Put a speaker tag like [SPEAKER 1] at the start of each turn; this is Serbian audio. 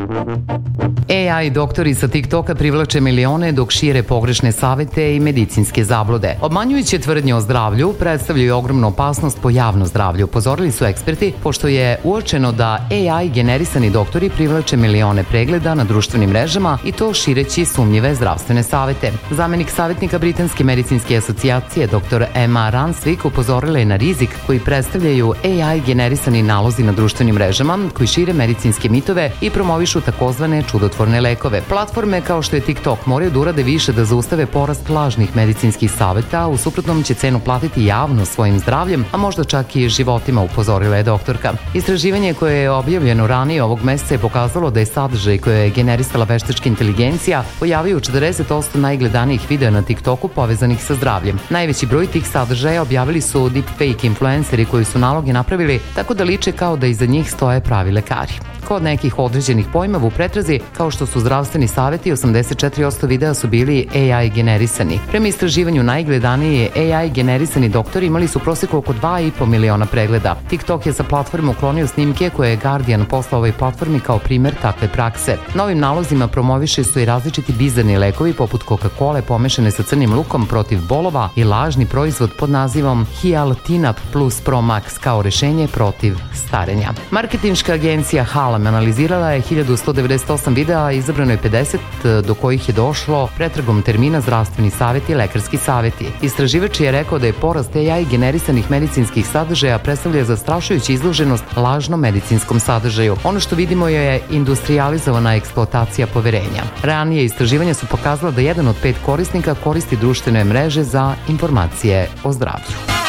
[SPEAKER 1] AI doktori sa TikToka privlače milione dok šire pogrešne savete i medicinske zablude. Obmanjujuće tvrdnje o zdravlju predstavljaju ogromnu opasnost po javno zdravlje, upozorili su eksperti, pošto je uočeno da AI generisani doktori privlače milione pregleda na društvenim mrežama i to šireći sumnjive zdravstvene savete. Zamenik savjetnika Britanske medicinske asocijacije dr. Emma Ranswick upozorila je na rizik koji predstavljaju AI generisani nalozi na društvenim mrežama koji šire medicinske mitove i promovišu takozvane čudotvorne lekove. Platforme kao što je TikTok moraju da urade više da zaustave porast lažnih medicinskih saveta, u suprotnom će cenu platiti javno svojim zdravljem, a možda čak i životima, upozorila je doktorka. Istraživanje koje je objavljeno ranije ovog meseca je pokazalo da je sadržaj koje je generisala veštačka inteligencija pojavio u 40% najgledanijih videa na TikToku povezanih sa zdravljem. Najveći broj tih sadržaja objavili su deepfake influenceri koji su naloge napravili tako da liče kao da iza njih stoje pravi lekari. Kod nekih određenih pojmova u pretrazi, kao što su zdravstveni saveti, 84% videa su bili AI generisani. Prema istraživanju najgledaniji AI generisani doktori imali su prosjeku oko 2,5 miliona pregleda. TikTok je sa platforme uklonio snimke koje je Guardian poslao ovoj platformi kao primer takve prakse. Novim nalozima promoviše su i različiti bizarni lekovi poput Coca-Cola pomešane sa crnim lukom protiv bolova i lažni proizvod pod nazivom Hialtinap Plus Pro Max kao rešenje protiv starenja. Marketinška agencija Hallam analizirala je 1198 videa, izabrano je 50 do kojih je došlo pretragom termina zdravstveni savjeti i lekarski savjeti. Istraživač je rekao da je porast AI generisanih medicinskih sadržaja predstavlja zastrašujuću izloženost lažnom medicinskom sadržaju. Ono što vidimo je industrijalizovana eksploatacija poverenja. Ranije istraživanja su pokazala da 1 od 5 korisnika koristi društvene mreže za informacije o zdravlju.